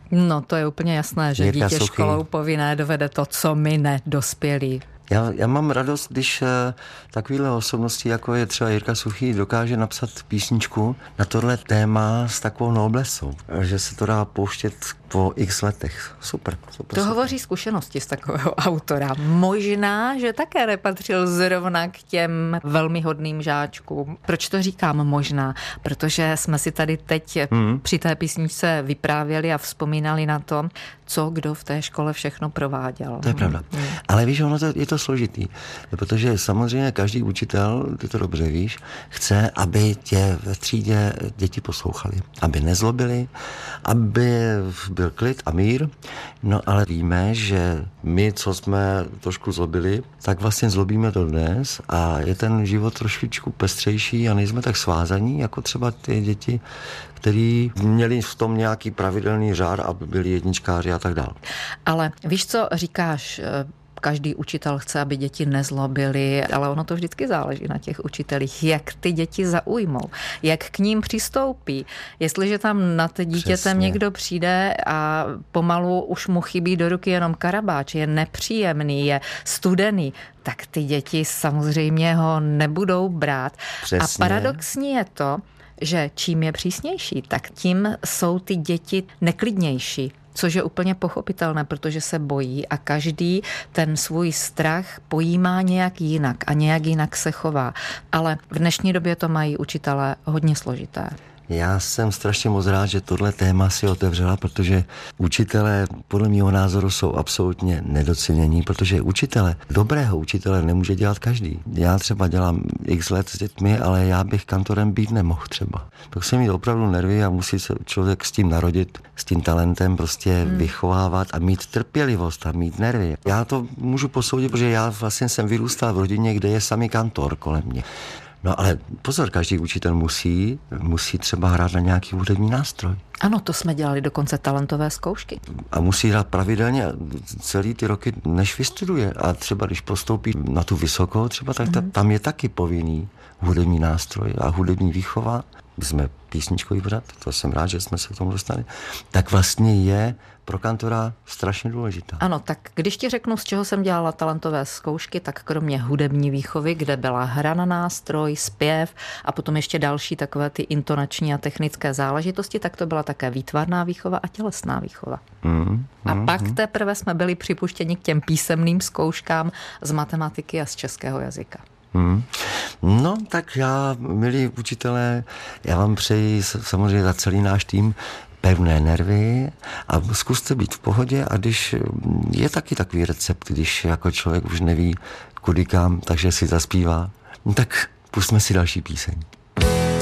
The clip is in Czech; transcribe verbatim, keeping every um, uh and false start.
No, to je úplně jasné, že Jirka dítě Suchý. školou povinné dovede to, co my nedospělí. Já, já mám radost, když uh, takovýhle osobnosti, jako je třeba Jirka Suchý, dokáže napsat písničku na tohle téma s takovou noblesou, že se to dá pouštět po x letech. Super. super To super. hovoří zkušenosti z takového autora. Možná, že také nepatřil zrovna k těm velmi hodným žáčkům. Proč to říkám možná? Protože jsme si tady teď mm. při té písničce vyprávěli a vzpomínali na to, co kdo v té škole všechno prováděl. To je pravda. Mm. Ale víš, ono to, je to složitý, protože samozřejmě každý učitel, ty to dobře víš, chce, aby tě ve třídě děti poslouchali, aby nezlobili, aby byl klid a mír, no ale víme, že my, co jsme trošku zlobili, tak vlastně zlobíme to dnes a je ten život trošičku pestřejší a nejsme tak svázaní, jako třeba ty děti, který měli v tom nějaký pravidelný řád, aby byli jedničkáři a tak dále. Ale víš, co říkáš? Každý učitel chce, aby děti nezlobily, ale ono to vždycky záleží na těch učitelích, jak ty děti zaujmou, jak k ním přistoupí. Jestliže tam nad dítětem Přesně. někdo přijde a pomalu už mu chybí do ruky jenom karabáč, je nepříjemný, je studený, tak ty děti samozřejmě ho nebudou brát. Přesně. A paradoxní je to, že čím je přísnější, tak tím jsou ty děti neklidnější. Což je úplně pochopitelné, protože se bojí a každý ten svůj strach pojímá nějak jinak a nějak jinak se chová. Ale v dnešní době to mají učitelé hodně složité. Já jsem strašně moc rád, že tohle téma si otevřela, protože učitelé podle mého názoru jsou absolutně nedocenění, protože učitele, dobrého učitele nemůže dělat každý. Já třeba dělám x let s dětmi, ale já bych kantorem být nemohl třeba. To se mít opravdu nervy a musí se člověk s tím narodit, s tím talentem prostě hmm. vychovávat a mít trpělivost a mít nervy. Já to můžu posoudit, protože já vlastně jsem vyrůstal v rodině, kde je samý kantor kolem mě. No ale pozor, každý učitel musí, musí třeba hrát na nějaký hudební nástroj. Ano, to jsme dělali dokonce talentové zkoušky. A musí hrát pravidelně celý ty roky, než vystuduje. A třeba když postoupí na tu vysokou, třeba tak ta, tam je taky povinný hudební nástroj a hudební výchova. My jsme písničkový pořad, to jsem rád, že jsme se k tomu dostali. Tak vlastně je pro kantora strašně důležitá. Ano, tak když ti řeknu, z čeho jsem dělala talentové zkoušky, tak kromě hudební výchovy, kde byla hra na nástroj, zpěv a potom ještě další takové ty intonační a technické záležitosti, tak to byla také výtvarná výchova a tělesná výchova. Mm, mm, a pak mm. teprve jsme byli připuštěni k těm písemným zkouškám z matematiky a z českého jazyka. Hmm. No, tak já, milí učitelé, já vám přeji samozřejmě za celý náš tým pevné nervy a zkuste být v pohodě a když je taky takový recept, když jako člověk už neví kudy kam, takže si zaspívá, tak pustíme si další píseň.